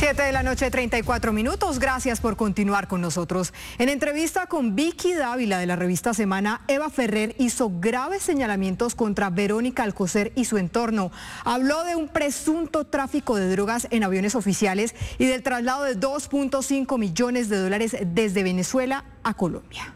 7:34 p.m. Gracias por continuar con nosotros. En entrevista con Vicky Dávila de la revista Semana, Eva Ferrer hizo graves señalamientos contra Verónica Alcocer y su entorno. Habló de un presunto tráfico de drogas en aviones oficiales y del traslado de $2.5 millones desde Venezuela a Colombia.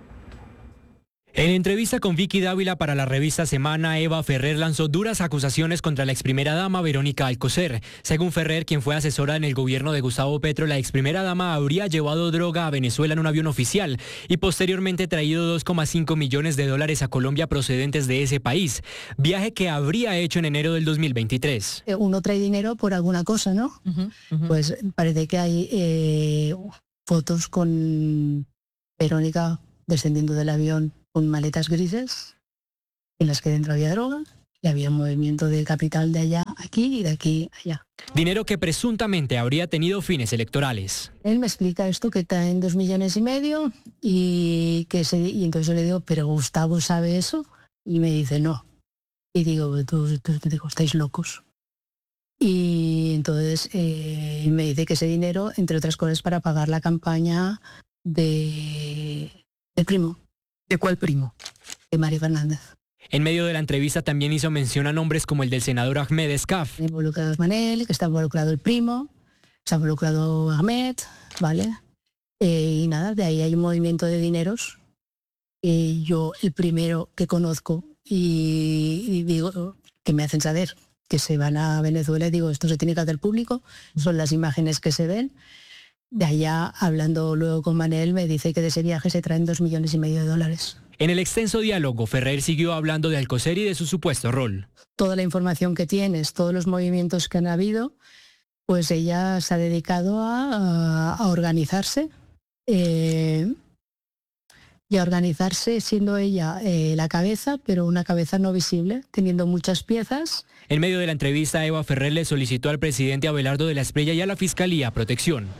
En entrevista con Vicky Dávila para la revista Semana, Eva Ferrer lanzó duras acusaciones contra la exprimera dama Verónica Alcocer. Según Ferrer, quien fue asesora en el gobierno de Gustavo Petro, la exprimera dama habría llevado droga a Venezuela en un avión oficial y posteriormente traído $2.5 millones a Colombia procedentes de ese país, viaje que habría hecho en enero del 2023. Uno trae dinero por alguna cosa, ¿no? Pues parece que hay fotos con Verónica descendiendo del avión con maletas grises en las que dentro había droga y había movimiento de capital de allá aquí y de aquí allá. Dinero que presuntamente habría tenido fines electorales. Él me explica esto, que está en 2,5 millones y entonces yo le digo, ¿pero Gustavo sabe eso? Y me dice, no. Y digo, estáis locos. Y entonces me dice que ese dinero, entre otras cosas, para pagar la campaña del primo. ¿De cuál primo? De Mario Fernández. En medio de la entrevista también hizo mención a nombres como el del senador Ahmed Escaf. Está involucrado Manel, que está involucrado el primo, está involucrado Ahmed, ¿vale? Y nada, de ahí hay un movimiento de dineros. Yo, el primero que conozco, y digo, que me hacen saber que se van a Venezuela, y digo, esto se tiene que hacer público, son las imágenes que se ven. De allá, hablando luego con Manel, me dice que de ese viaje se traen $2,5 millones. En el extenso diálogo, Ferrer siguió hablando de Alcocer y de su supuesto rol. Toda la información que tienes, todos los movimientos que han habido, pues ella se ha dedicado a organizarse y a organizarse siendo ella la cabeza, pero una cabeza no visible, teniendo muchas piezas. En medio de la entrevista, Eva Ferrer le solicitó al presidente Abelardo de la Espriella y a la Fiscalía protección.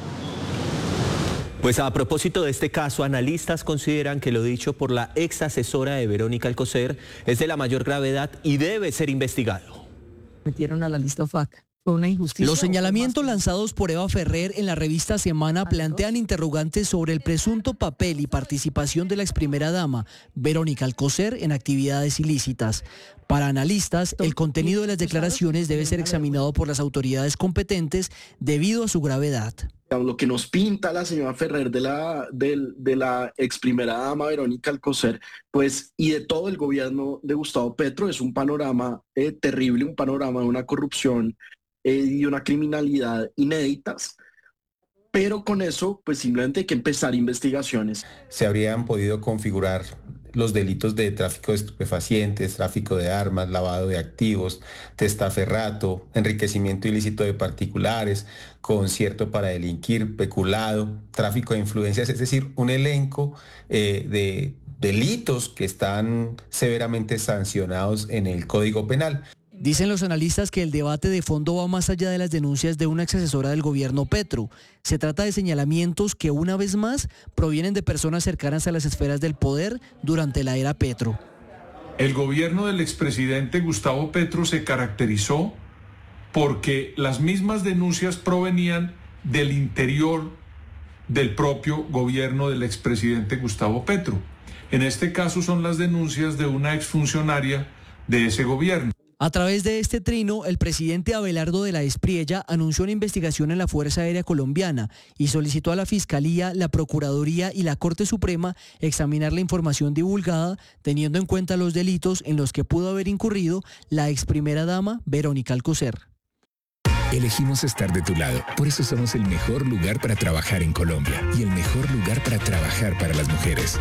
Pues a propósito de este caso, analistas consideran que lo dicho por la ex asesora de Verónica Alcocer es de la mayor gravedad y debe ser investigado. Metieron a la lista FAC. Fue una injusticia. Los señalamientos lanzados por Eva Ferrer en la revista Semana plantean interrogantes sobre el presunto papel y participación de la exprimera dama Verónica Alcocer en actividades ilícitas. Para analistas, el contenido de las declaraciones debe ser examinado por las autoridades competentes debido a su gravedad. Lo que nos pinta la señora Ferrer de la ex primera dama Verónica Alcocer, pues, y de todo el gobierno de Gustavo Petro, es un panorama terrible, un panorama de una corrupción y una criminalidad inéditas. Pero con eso, pues simplemente hay que empezar investigaciones. Se habrían podido configurar los delitos de tráfico de estupefacientes, tráfico de armas, lavado de activos, testaferrato, enriquecimiento ilícito de particulares, concierto para delinquir, peculado, tráfico de influencias, es decir, un elenco de delitos que están severamente sancionados en el Código Penal. Dicen los analistas que el debate de fondo va más allá de las denuncias de una ex asesora del gobierno Petro. Se trata de señalamientos que una vez más provienen de personas cercanas a las esferas del poder durante la era Petro. El gobierno del expresidente Gustavo Petro se caracterizó porque las mismas denuncias provenían del interior del propio gobierno del expresidente Gustavo Petro. En este caso son las denuncias de una exfuncionaria de ese gobierno. A través de este trino, el presidente Abelardo de la Espriella anunció una investigación en la Fuerza Aérea Colombiana y solicitó a la Fiscalía, la Procuraduría y la Corte Suprema examinar la información divulgada, teniendo en cuenta los delitos en los que pudo haber incurrido la ex primera dama Verónica Alcocer. Elegimos estar de tu lado, por eso somos el mejor lugar para trabajar en Colombia y el mejor lugar para trabajar para las mujeres.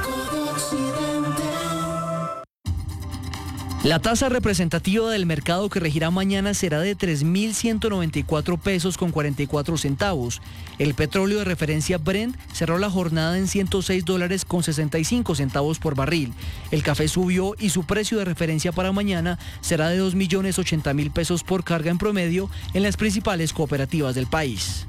La tasa representativa del mercado que regirá mañana será de 3.194 pesos con 44 centavos. El petróleo de referencia Brent cerró la jornada en $106 con 65 centavos por barril. El café subió y su precio de referencia para mañana será de 2.080.000 pesos por carga en promedio en las principales cooperativas del país.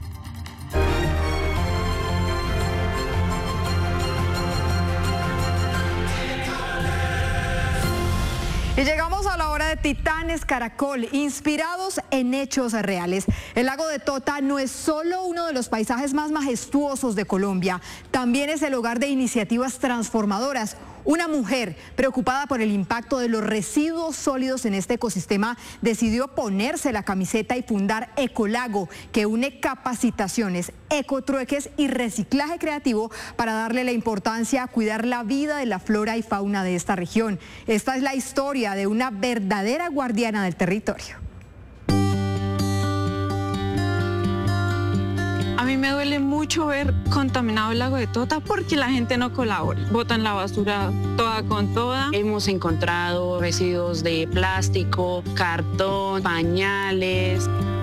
Y llegamos a la hora de Titanes Caracol, inspirados en hechos reales. El lago de Tota no es solo uno de los paisajes más majestuosos de Colombia, también es el hogar de iniciativas transformadoras. Una mujer preocupada por el impacto de los residuos sólidos en este ecosistema decidió ponerse la camiseta y fundar Ecolago, que une capacitaciones, ecotrueques y reciclaje creativo para darle la importancia a cuidar la vida de la flora y fauna de esta región. Esta es la historia de una verdadera guardiana del territorio. A mí me duele mucho ver contaminado el lago de Tota porque la gente no colabora. Botan la basura toda con toda. Hemos encontrado residuos de plástico, cartón, pañales.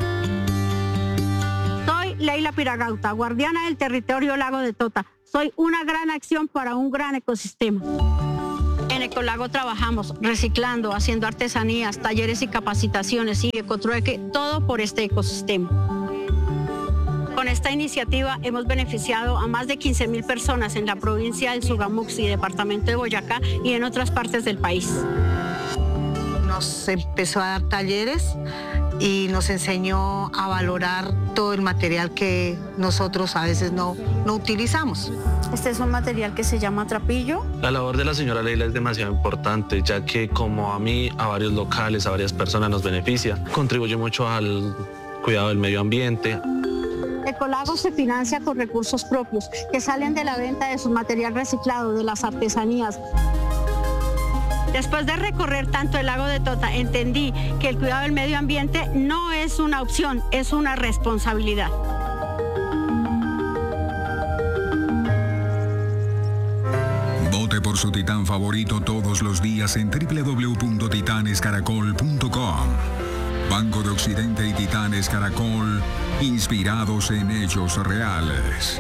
Soy Leila Piragauta, guardiana del territorio Lago de Tota. Soy una gran acción para un gran ecosistema. En Ecolago trabajamos reciclando, haciendo artesanías, talleres y capacitaciones y ecotrueque, todo por este ecosistema. Con esta iniciativa hemos beneficiado a más de 15,000 personas en la provincia del Sogamuxi, departamento de Boyacá y en otras partes del país. Nos empezó a dar talleres y nos enseñó a valorar todo el material que nosotros a veces no utilizamos. Este es un material que se llama trapillo. La labor de la señora Leila es demasiado importante, ya que como a mí, a varios locales, a varias personas nos beneficia, contribuye mucho al cuidado del medio ambiente. Ecolago se financia con recursos propios que salen de la venta de su material reciclado, de las artesanías. Después de recorrer tanto el lago de Tota, entendí que el cuidado del medio ambiente no es una opción, es una responsabilidad. Vote por su titán favorito todos los días en www.titanescaracol.com. Banco de Occidente y Titanes Caracol, inspirados en hechos reales.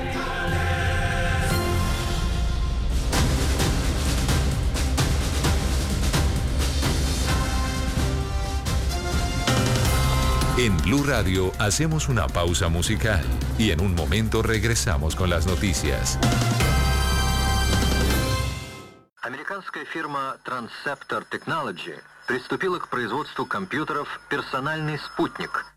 En Blue Radio hacemos una pausa musical y en un momento regresamos con las noticias. Американская фирма Transceptor Technology приступила к производству компьютеров «Персональный спутник».